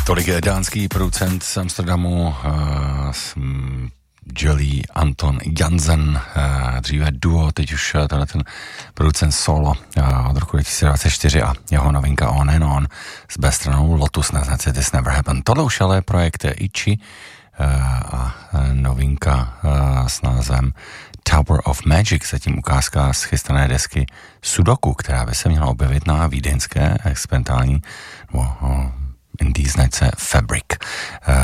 Tolik dánský producent z Amsterdamu, Jolie Anton Jansen, dříve duo, teď už tenhle ten producent solo od roku 2024 a jeho novinka On and On s B-stranou Lotus na značce This Never Happened. Tohle už ale projekt Ichi a novinka s názvem Tower of Magic, zatím ukázka z chystané desky Sudoku, která by se měla objevit na vídeňské experimentální indie značce Fabric.